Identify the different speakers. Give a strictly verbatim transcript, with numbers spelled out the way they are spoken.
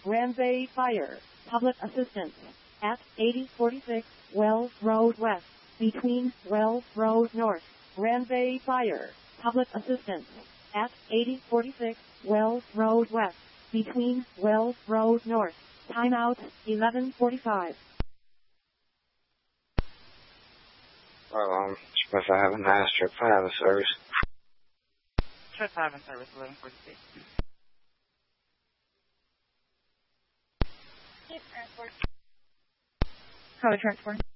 Speaker 1: Granby Fire, public assistance at eighty forty-six Wells Road West, between Wells Road North. Granby Fire, public assistance at eighty forty-six Wells Road West, between Wells Road North. Timeout, eleven forty-five.
Speaker 2: Well, um, supposed to have a nice trip five service.
Speaker 3: Trip five in service, eleven forty-six.
Speaker 4: Code transport.